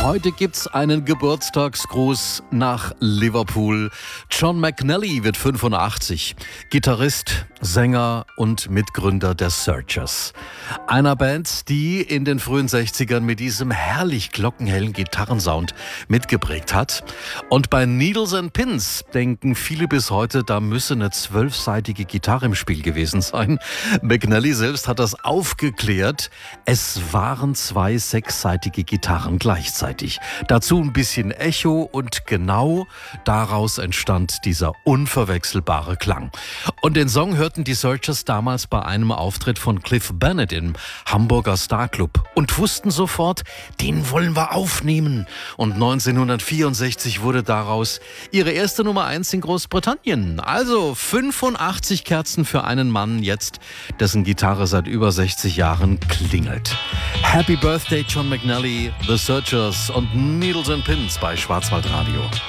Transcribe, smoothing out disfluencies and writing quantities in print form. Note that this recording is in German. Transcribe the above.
Heute gibt's einen Geburtstagsgruß nach Liverpool. John McNally wird 85, Gitarrist, Sänger und Mitgründer der Searchers. Einer Band, die in den frühen 60ern mit diesem herrlich glockenhellen Gitarrensound mitgeprägt hat. Und bei Needles and Pins denken viele bis heute, da müsse eine 12-seitige Gitarre im Spiel gewesen sein. McNally selbst hat das aufgeklärt. Es waren 2 6-seitige Gitarren gleichzeitig. Dazu ein bisschen Echo und genau daraus entstand dieser unverwechselbare Klang. Und den Song hörten die Searchers damals bei einem Auftritt von Cliff Bennett im Hamburger Starclub und wussten sofort, den wollen wir aufnehmen. Und 1964 wurde daraus ihre erste Nummer 1 in Großbritannien. Also 85 Kerzen für einen Mann jetzt, dessen Gitarre seit über 60 Jahren klingelt. Happy Birthday John McNally, The Searchers und Needles and Pins bei Schwarzwaldradio.